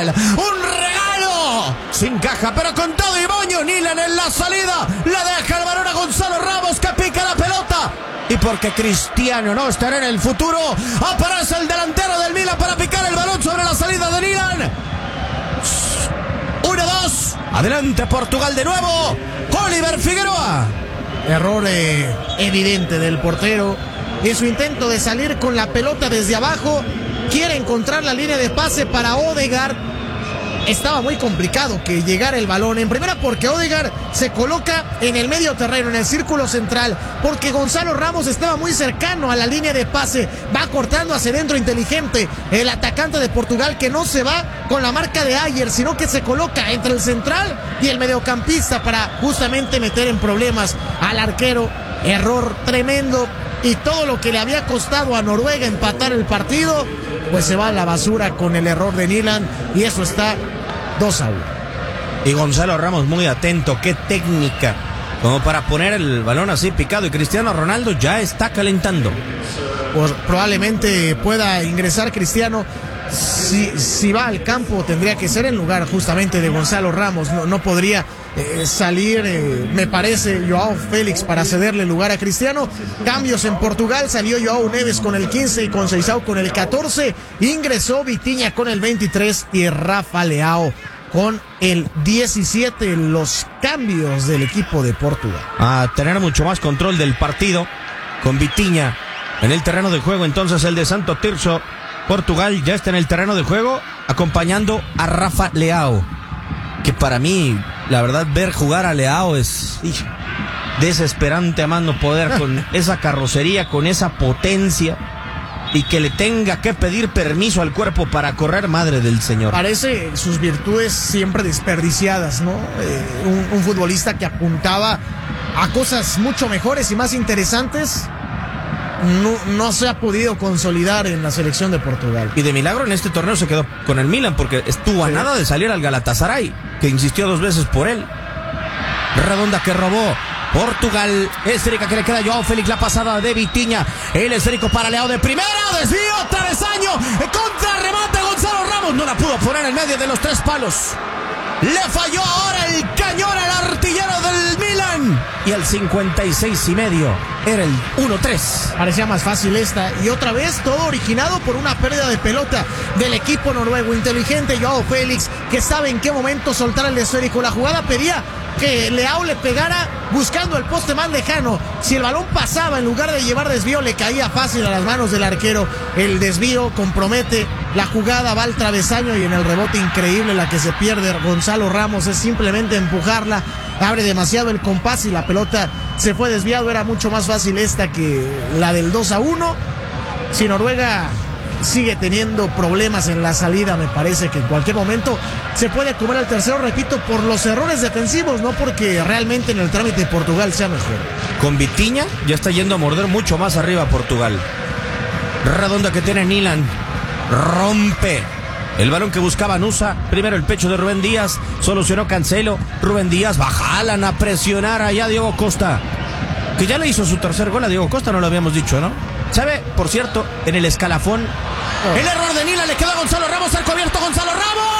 Carvajal. ¡Un regalo! Sin caja, pero con todo y moño. Nilan en la salida. Le deja el balón a Gonzalo Ramos, que pica la pelota. Y porque Cristiano no estará en el futuro, aparece el delantero del Milan para picar el balón sobre la salida de Nilan. 1-2. Adelante Portugal de nuevo. Oliver Figueroa. Error evidente del portero. En su intento de salir con la pelota desde abajo, quiere encontrar la línea de pase para Odegaard. Estaba muy complicado que llegara el balón. En primera porque Odegaard se coloca en el medio terreno, en el círculo central, porque Gonzalo Ramos estaba muy cercano a la línea de pase. Va cortando hacia adentro inteligente el atacante de Portugal, que no se va con la marca de Ayer, sino que se coloca entre el central y el mediocampista para justamente meter en problemas al arquero. Error tremendo. Y todo lo que le había costado a Noruega empatar el partido, pues se va a la basura con el error de Nilan. Y eso está 2-1. Y Gonzalo Ramos muy atento. Qué técnica como para poner el balón así picado. Y Cristiano Ronaldo ya está calentando. Pues probablemente pueda ingresar Cristiano. Si va al campo tendría que ser en lugar justamente de Gonzalo Ramos. No podría salir, me parece, Joao Félix para cederle lugar a Cristiano. Cambios en Portugal. Salió Joao Neves con el 15 y Conceição con el 14. Ingresó Vitinha con el 23 y Rafa Leao con el 17. Los cambios del equipo de Portugal. A tener mucho más control del partido con Vitinha en el terreno de juego. Entonces el de Santo Tirso, Portugal ya está en el terreno de juego acompañando a Rafa Leao, que para mí, la verdad, ver jugar a Leao es desesperante a más no poder, con esa carrocería, con esa potencia, y que le tenga que pedir permiso al cuerpo para correr, madre del señor. Parece sus virtudes siempre desperdiciadas, ¿no? Un futbolista que apuntaba a cosas mucho mejores y más interesantes. No se ha podido consolidar en la selección de Portugal. Y de milagro en este torneo se quedó con el Milan, porque estuvo a nada de salir al Galatasaray, que insistió 2 veces por él. Redonda que robó Portugal. Esférica que le queda a Joao Félix. La pasada de Vitinha. El esférico para Leao de primera. Desvío, travesaño. Contra remate Gonzalo Ramos. No la pudo poner en medio de los 3 palos. Le falló ahora el cañón al artillero del Milan. Y al 56.5 era el 1-3. Parecía más fácil esta. Y otra vez todo originado por una pérdida de pelota del equipo noruego. Inteligente Joao Félix, que sabe en qué momento soltar el esférico. La jugada pedía que Leao le pegara buscando el poste más lejano. Si el balón pasaba, en lugar de llevar desvío, le caía fácil a las manos del arquero. El desvío compromete la jugada, va al travesaño y en el rebote increíble la que se pierde Gonzalo Ramos. Es simplemente empujarla, abre demasiado el compás y la pelota se fue desviado. Era mucho más fácil esta que la del 2-1. Si Noruega sigue teniendo problemas en la salida, me parece que en cualquier momento se puede comer el tercero, repito, por los errores defensivos, no porque realmente en el trámite Portugal sea mejor. Con Vitinha ya está yendo a morder mucho más arriba Portugal. Redonda que tiene Nilan. Rompe el balón que buscaba Nusa. Primero el pecho de Rubén Díaz. Solucionó Cancelo. Rubén Díaz, bajalan a presionar allá Diego Costa, que ya le hizo su tercer gol a Diego Costa, no lo habíamos dicho, ¿no? ¿Sabe? Por cierto, en el escalafón, el error de Nilan, le queda a Gonzalo Ramos, el cubierto Gonzalo Ramos.